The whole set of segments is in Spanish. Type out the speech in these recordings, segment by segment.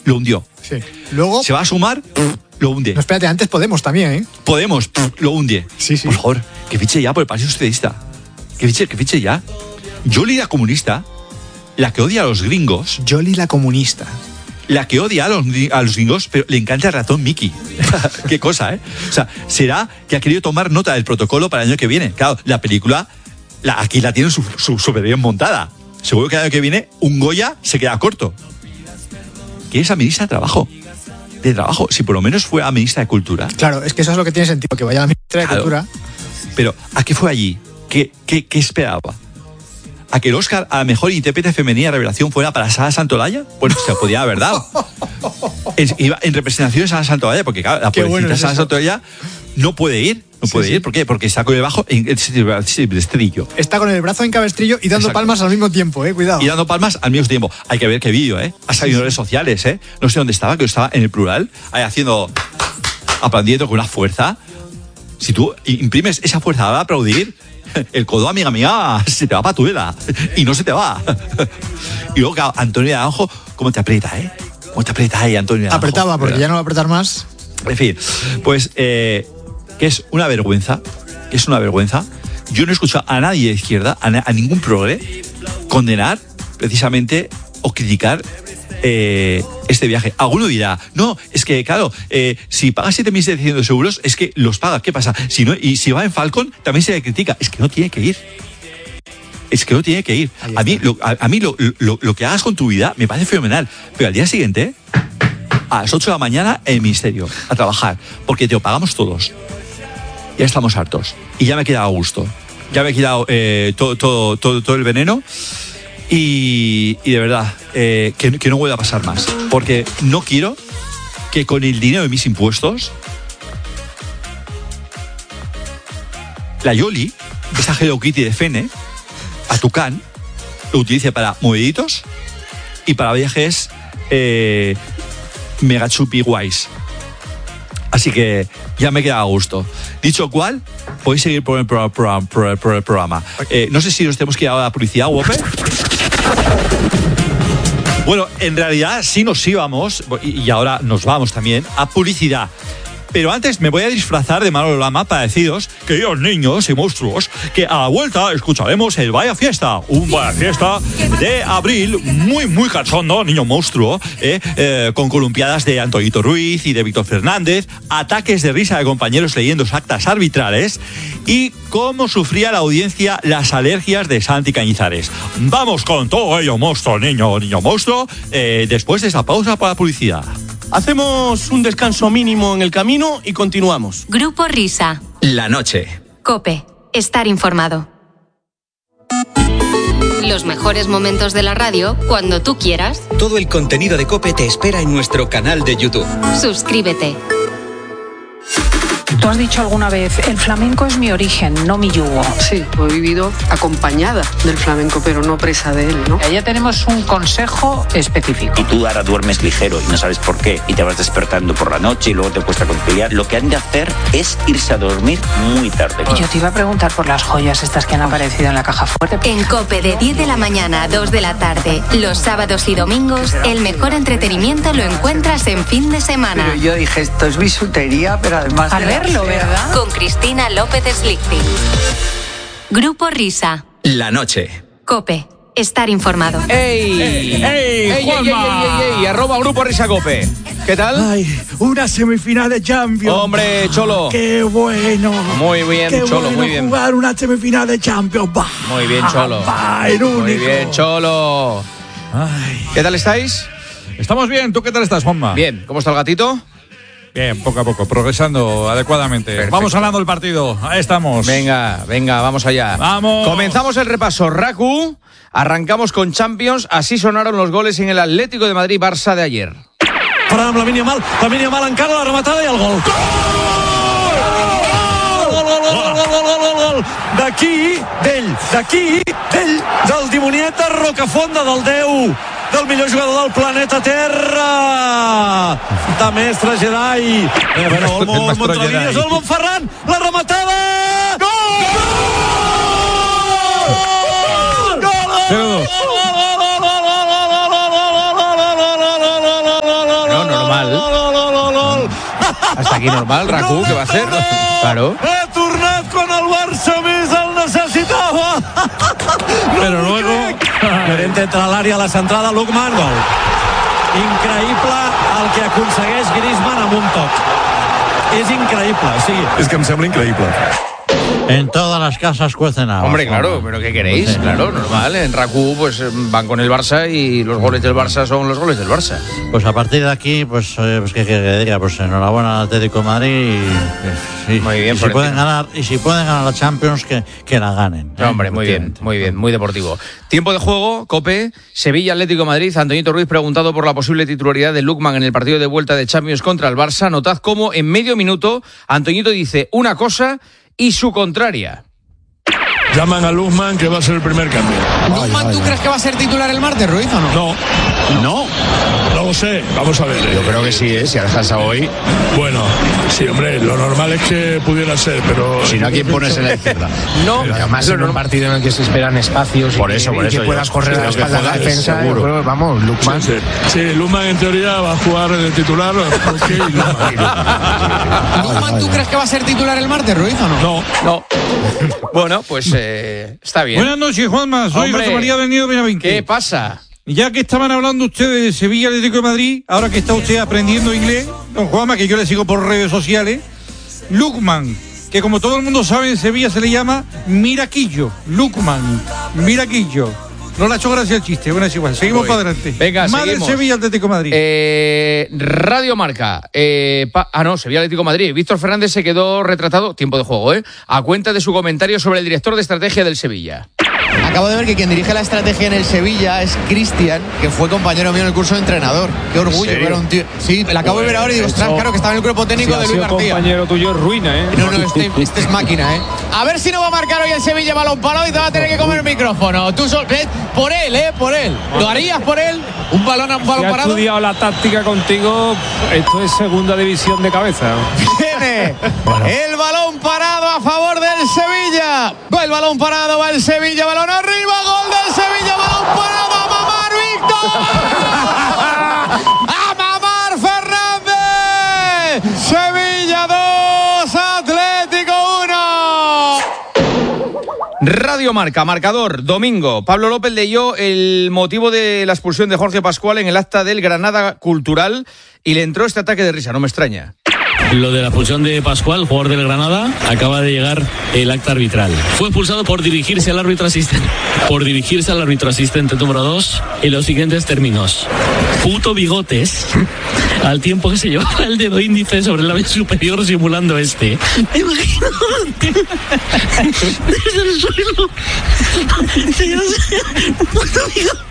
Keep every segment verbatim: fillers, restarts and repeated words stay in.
lo hundió. Sí. Luego... Se va a sumar, lo hunde. No, espérate, antes Podemos también, ¿eh? Podemos, lo hunde. Sí, sí. Por favor, que fiche ya por el Partido Socialista. Que fiche, que fiche ya. Yoli, la comunista, la que odia a los gringos. Yoli, la comunista. La que odia a los, a los gringos, pero le encanta el ratón Mickey. Qué cosa, ¿eh? O sea, será que ha querido tomar nota del protocolo para el año que viene. Claro, la película, la, aquí la tienen súper su, su bien montada. Seguro que el año que viene un Goya se queda corto. Que es a ministra de Trabajo. De Trabajo. Si por lo menos fue a ministra de Cultura. Claro, es que eso es lo que tiene sentido, que vaya a la ministra de Claro. Cultura. Pero, ¿a qué fue allí? ¿Qué, qué, qué esperaba? ¿A que el Oscar a la mejor intérprete femenina de revelación fuera para Sara Santolaya? Bueno, se podía haber dado. Es, iba en representación de Sara Santolaya, porque claro, la Qué pobrecita bueno es Sara eso. Santolaya no puede ir. No Sí, puede sí. ir. ¿Por qué? Porque está con el bajo en el estribillo. Está con el brazo en cabestrillo y dando Exacto. palmas al mismo tiempo, eh, cuidado. Y dando palmas al mismo tiempo. Hay que ver qué vídeo, ¿eh? Ha salido en redes sociales, ¿eh? No sé dónde estaba, que estaba en el plural, ahí haciendo, aplaudiendo con una fuerza. Si tú imprimes esa fuerza para aplaudir, el codo, amiga mía, se te va para tu vela. Y no se te va. Y luego, claro, Antonio Naranjo, ¿cómo te aprieta, eh? ¿Cómo te aprieta ahí, Antonio Naranjo? Apretaba, porque ¿verdad? ya no va a apretar más. En fin, pues eh, que es una vergüenza, que es una vergüenza. Yo no he escuchado a nadie de izquierda, a, na- a ningún progre, condenar precisamente o criticar eh, este viaje. Alguno dirá, no, es que claro, eh, si pagas siete mil setecientos euros, es que los paga. ¿Qué pasa? Si no, y si va en Falcon, también se le critica. Es que no tiene que ir. Es que no tiene que ir. Ahí A mí, está. lo, a, a mí lo, lo, lo que hagas con tu vida me parece fenomenal. Pero al día siguiente, a las ocho de la mañana, en el ministerio, a trabajar. Porque te lo pagamos todos. Ya estamos hartos. Y ya me he quedado a gusto. Ya me he quitado eh, todo, todo, todo, todo el veneno. Y, y de verdad, eh, que, que no vuelva a pasar más. Porque no quiero que con el dinero de mis impuestos, la Yoli, esa Hello Kitty de Fene, a Tucán, lo utilice para moveditos y para viajes eh, mega chupi guays. Así que ya me queda a gusto. Dicho cual, podéis seguir por el, pro, pro, pro, pro, el programa. Eh, no sé si nos tenemos que ir a la publicidad, Wope. Bueno, en realidad sí nos íbamos, y ahora nos vamos también, a publicidad. Pero antes me voy a disfrazar de Manolo Lama para deciros, queridos niños y monstruos, que a la vuelta escucharemos el Vaya Fiesta, un Vaya Fiesta de abril muy, muy cachondo, niño monstruo, eh, eh, con columpiadas de Antonito Ruiz y de Víctor Fernández, ataques de risa de compañeros leyendo actas arbitrales y cómo sufría la audiencia las alergias de Santi Cañizares. Vamos con todo ello, monstruo, niño, niño monstruo, eh, después de esta pausa para la publicidad. Hacemos un descanso mínimo en el camino y continuamos. Grupo Risa. La noche. COPE. Estar informado. Los mejores momentos de la radio cuando tú quieras. Todo el contenido de COPE te espera en nuestro canal de YouTube. Suscríbete. Tú has dicho alguna vez, el flamenco es mi origen, no mi yugo. Sí, he vivido acompañada del flamenco, pero no presa de él, ¿no? Ya tenemos un consejo específico. Y tú ahora duermes ligero y no sabes por qué, y te vas despertando por la noche y luego te cuesta conciliar, lo que han de hacer es irse a dormir muy tarde. Y yo te iba a preguntar por las joyas estas que han aparecido en la caja fuerte. En COPE de diez de la mañana a dos de la tarde, los sábados y domingos, el mejor entretenimiento lo encuentras en fin de semana. Pero yo dije, esto es bisutería, pero además... A verlo, ¿verdad? Con Cristina López Slichting. Grupo Risa. La noche. COPE. Estar informado. ¡Ey! ¡Ey! ¡Ey, ey, ey, ey, ey! Arroba Grupo Risa Cope. ¿Qué tal? Ay, una semifinal de Champions. Hombre, Cholo. ¡Qué bueno! Muy bien, Qué Cholo, bueno muy bien. jugar una semifinal de Champions. Bah, Muy bien, Cholo. bah, el único. Muy bien, Cholo. Ay. ¿Qué tal estáis? Estamos bien. ¿Tú qué tal estás, Juanma? Bien. ¿Cómo está el gatito? Bien, poco a poco, progresando adecuadamente. Perfecto. Vamos ganando el partido. Ahí estamos. Venga, venga, vamos allá. ¡Vamos! Comenzamos el repaso. Raku, arrancamos con Champions. Así sonaron los goles en el Atlético de Madrid-Barça de ayer. Para amb Lamine Yamal, Lamine Yamal encara la rematada i el gol. Gol, gol, gol, gol, gol, gol, gol. D'aquí, d'ell, d'aquí, d'ell, del dimonieta Rocafonda, del Déu, del millor jugador del planeta Terra, de mestre Jedi. A veure, Olmo, Olmo entre línies, Olmo en Ferran, la rematada! Gol! Gol! Gol! Gol! Hasta aquí normal, Raku, ¿qué va a hacer? Claro. Ha tornat quan el Barça més el necessitava. Pero luego... Querent entre l'àrea a la centrada, Lukman, gol. Increïble el que aconsegueix Griezmann amb un toc. És increïble, o sigui... És que em sembla increïble. En todas las casas cuecen habas. Hombre, claro, pero ¿qué queréis? Sí. Claro, normal. En Raku pues van con el Barça y los goles del Barça son los goles del Barça. Pues a partir de aquí, pues, eh, pues ¿qué quiere que diga? Pues enhorabuena al Atlético de Madrid y, y, muy bien, y si pueden ganar y si pueden ganar la Champions que, que la ganen. No, hombre, muy bien, muy bien, muy deportivo. Tiempo de juego, Cope, Sevilla Atlético de Madrid. Antoñito Ruiz preguntado por la posible titularidad de Lukman en el partido de vuelta de Champions contra el Barça. Notad cómo en medio minuto Antoñito dice una cosa y su contraria. Llaman a Lukman, que va a ser el primer cambio. ¿Lukman tú crees que va a ser titular el martes, Ruiz, o no? No. ¿No? No lo sé, vamos a ver. Yo creo que sí, ¿eh? Si ha descansado hoy. Bueno, sí, hombre, lo normal es que pudiera ser, pero... Si no, ¿a quién pones en la izquierda? No, pero además en un partido en el que se esperan espacios por y, eso, que, por y eso que puedas yo, correr sí, a la espalda de la defensa, seguro. Yo creo, vamos, Lukman. Sí, sí. sí, Lukman en teoría va a jugar de titular. Okay, ¿Lukman tú crees que va a ser titular el martes, Ruiz, o no? No. No. Bueno, pues eh, está bien. Buenas noches, Juanma. Soy Hombre, José María Benito Benavente. ¿Qué pasa? Ya que estaban hablando ustedes de Sevilla Atlético de Madrid, ahora que está usted aprendiendo inglés, don Juanma, que yo le sigo por redes sociales, Lukman, que como todo el mundo sabe en Sevilla se le llama Miraquillo. Lukman, Miraquillo. No le ha hecho gracia el chiste, bueno, es igual. Seguimos para adelante. Venga, Madre seguimos. Sevilla Atlético de Madrid. Eh, Radio Marca. Eh, pa- ah, no, Sevilla Atlético de Madrid. Víctor Fernández se quedó retratado, tiempo de juego, ¿eh? A cuenta de su comentario sobre el director de estrategia del Sevilla. Acabo de ver que quien dirige la estrategia en el Sevilla es Cristian, que fue compañero mío en el curso de entrenador. Qué orgullo ver a un tío. Sí, le acabo de ver ahora y digo, ostras, claro que estaba en el cuerpo técnico Si de ha Luis sido García. compañero tuyo es ruina, ¿eh? No, no, este, este es máquina, ¿eh? A ver si no va a marcar hoy el Sevilla balón parado y te va a tener que comer el micrófono. Tú sol, ¿ves? Por él, ¿eh? Por él. ¿Lo harías por él? ¿Un balón, un balón Si ha parado? estudiado la táctica contigo, esto es segunda división de cabeza. Viene el balón parado a favor del Sevilla. Va el balón parado, va el Sevilla, balón arriba, gol del Sevilla, balón parado, a mamar Víctor. A mamar Fernández. Sevilla dos, Atlético uno. Radio Marca, marcador, domingo. Pablo López leyó el motivo de la expulsión de Jorge Pascual en el acta del Granada Cultural y le entró este ataque de risa, no me extraña. Lo de la expulsión de Pascual, jugador del Granada, acaba de llegar el acta arbitral. Fue expulsado por dirigirse al árbitro asistente, por dirigirse al árbitro asistente número dos en los siguientes términos. Puto bigotes, al tiempo que se llevaba el dedo índice sobre el labio superior simulando este. Me imagino desde el suelo. Puto bigotes.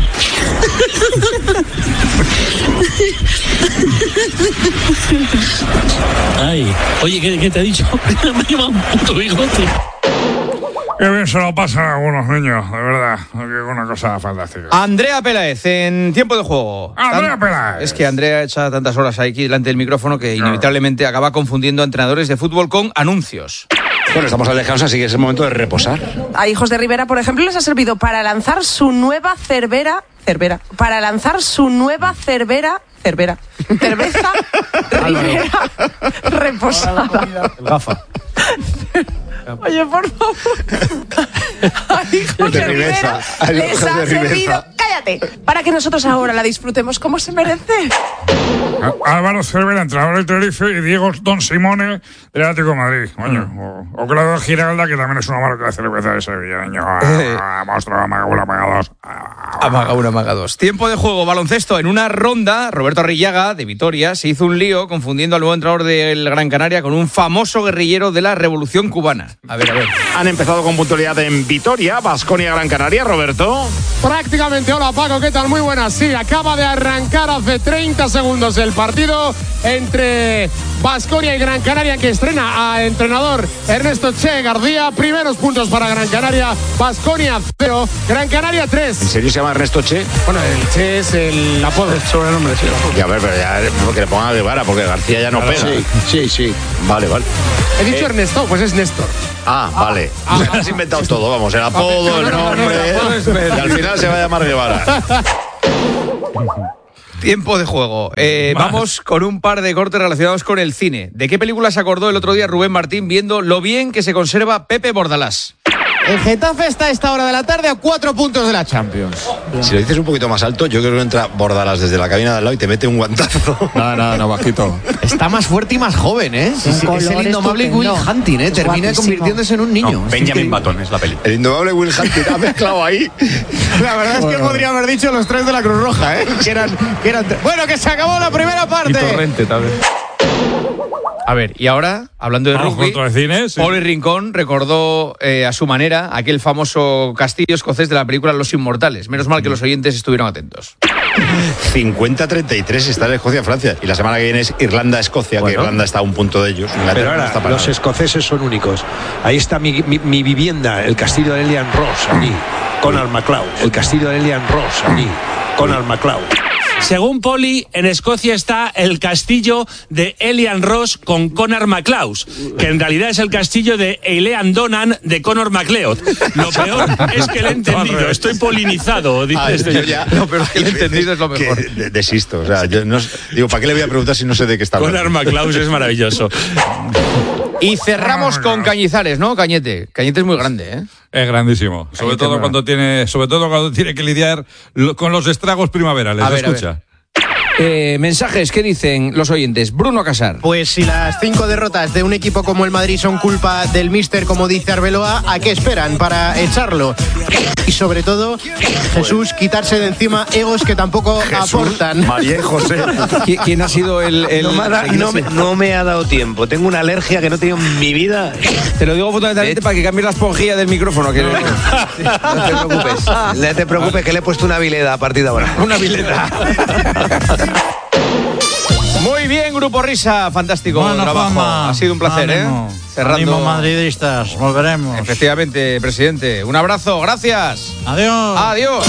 Ay, oye, ¿qué, qué te ha dicho? Me lleva un puto bigote. Qué bien se lo pasan algunos niños, de verdad. Es una cosa fantástica. Andrea Peláez, en tiempo de juego. Andrea Peláez. Es que Andrea echa tantas horas aquí delante del micrófono que inevitablemente acaba confundiendo a entrenadores de fútbol con anuncios. Bueno, estamos al descanso, así que es el momento de reposar. A Hijos de Rivera, por ejemplo, les ha servido para lanzar su nueva cervera, cervera, para lanzar su nueva cervera, cervera, cerveza Rivera reposada. El gafa. Oye, por favor. A Hijos de, de Rivera les ha servido, cállate, para que nosotros ahora la disfrutemos como se merece. Álvaro Cervera, entrenador del Tenerife, y Diego Don Simone del Atlético de Madrid. Coño, o, o Claudio Giralda, que también es una marca de cerveza de Sevilla. Niño, ah, monstruo, amaga uno, amaga dos. Amaga uno, amaga dos. Tiempo de juego, baloncesto. En una ronda, Roberto Arrillaga, de Vitoria, se hizo un lío confundiendo al nuevo entrenador del Gran Canaria con un famoso guerrillero de la Revolución Cubana. A ver, a ver. Han empezado con puntualidad en Vitoria, Baskonia, Gran Canaria, Roberto. Prácticamente, hola Paco, ¿qué tal? Muy buenas. Sí, acaba de arrancar hace treinta segundos el partido entre Baskonia y Gran Canaria, que estrena a entrenador Ernesto Che García. Primeros puntos para Gran Canaria, Baskonia cero, Gran Canaria tres. ¿En serio se llama Ernesto Che? Bueno, el Che es el apodo, el sobrenombre, sí. Y a ver, pero ya, porque le pongan a Guevara, porque García ya no Claro, pega. sí, sí, sí. Vale, vale. He dicho Eh, Ernesto, pues es Néstor. Ah, vale. Ah, ah, has inventado todo, vamos, el apodo, No, no, el no, nombre, no, no, no, no, no, no, y al final se va a llamar Guevara. Tiempo de juego. Eh, vamos con un par de cortes relacionados con el cine. ¿De qué película se acordó el otro día Rubén Martín viendo lo bien que se conserva Pepe Bordalás? El Getafe está a esta hora de la tarde a cuatro puntos de la Champions. Si lo dices un poquito más alto, yo creo que entra Bordalás desde la cabina de al lado y te mete un guantazo. No, no, no, bajito. Está más fuerte y más joven, ¿eh? Sí, sí, es el indomable Will Hunting, ¿eh? Termina convirtiéndose en un niño. No, Benjamin Button es la peli. El indomable Will Hunting ha mezclado ahí. La verdad es que bueno, podría haber dicho los tres de la Cruz Roja, ¿eh? Que eran, que eran tres. Bueno, que se acabó la primera parte. Y Torrente también. A ver, y ahora, hablando de Vamos rugby, con otro de cine, sí. Oli Rincón recordó eh, a su manera aquel famoso castillo escocés de la película Los Inmortales. Menos mal que los oyentes estuvieron atentos. cincuenta a treinta y tres está en Escocia-Francia. Y la semana que viene es Irlanda-Escocia, bueno, que Irlanda está a un punto de ellos. Inglaterra pero ahora, no está los escoceses son únicos. Ahí está mi, mi, mi vivienda, el castillo de Elian Ross, allí, Conor McLeod. El castillo de Elian Ross, allí, Conor McLeod. Según Poli, en Escocia está el castillo de Elian Ross con Conor McLeod, que en realidad es el castillo de Eilean Donan de Conor McLeod. Lo peor es que le he entendido, estoy polinizado, dice ah, este. Yo ya, lo peor es que le he entendido es lo mejor. Que desisto, o sea, yo no digo, ¿para qué le voy a preguntar si no sé de qué está hablando? Conor McLeod es maravilloso. Y cerramos con Cañizares, ¿no? Cañete. Cañete es muy grande, ¿eh? Es grandísimo. Sobre Cañete todo cuando tiene, sobre todo cuando tiene que lidiar lo, con los estragos primaverales. A ver, escucha. A ver. Eh, mensajes, ¿qué dicen los oyentes? Bruno Casar. Pues si las cinco derrotas de un equipo como el Madrid son culpa del míster, como dice Arbeloa, ¿a qué esperan para echarlo? Y sobre todo, Jesús, quitarse de encima egos que tampoco Jesús, aportan. María y José. ¿Quién ha sido el...? el no, me ha da, no, me, no me ha dado tiempo. Tengo una alergia que no he tenido en mi vida. Te lo digo fundamentalmente para que cambies la esponjilla del micrófono. Que no. no te preocupes. No te preocupes que le he puesto una vileda a partir de ahora. Una vileda. Muy bien, Grupo Risa, fantástico bueno, trabajo. Fama. Ha sido un placer, Ánimo. ¿eh? Cerrando. Ánimo, madridistas, volveremos. Efectivamente, presidente. Un abrazo, gracias. Adiós. Adiós.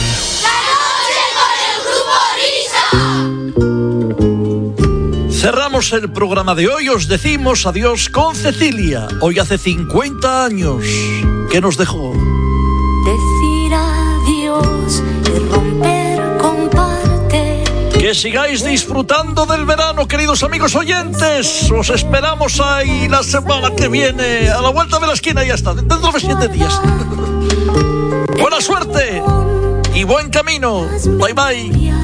Cerramos el programa de hoy, os decimos adiós con Cecilia. Hoy hace cincuenta años que nos dejó. Decir adiós y romper con parte. Que sigáis disfrutando del verano, queridos amigos oyentes. Os esperamos ahí la semana que viene, a la vuelta de la esquina, ya está, dentro de siete días. Buena suerte y buen camino. Bye bye.